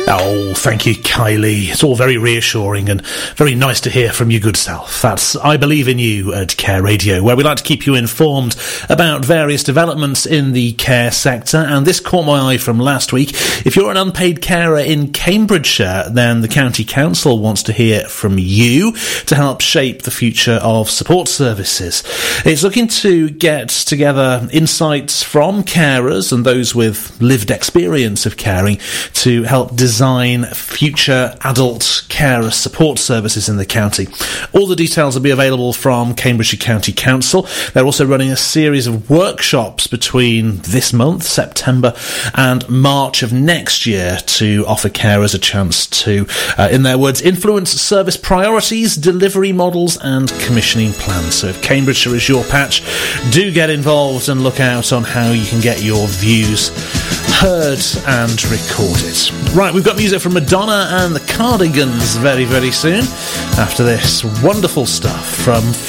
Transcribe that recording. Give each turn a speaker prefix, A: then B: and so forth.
A: Oh, thank you, Kylie. It's all very reassuring and very nice to hear from your good self. That's I Believe in You at Care Radio, where we like to keep you informed about various developments in the care sector. And this caught my eye from last week. If you're an unpaid carer in Cambridgeshire, then the County Council wants to hear from you to help shape the future of support services. It's looking to get together insights from carers and those with lived experience of caring to help design future adult carer support services in the county. All the details will be available from Cambridgeshire County Council. They're also running a series of workshops between this month, September, and March of next year to offer carers a chance to, in their words, influence service priorities, delivery models and commissioning plans. So if Cambridgeshire is your patch, do get involved and look out on how you can get your views heard and recorded. Right, we've got music from Madonna and the Cardigans very, very soon after this wonderful stuff from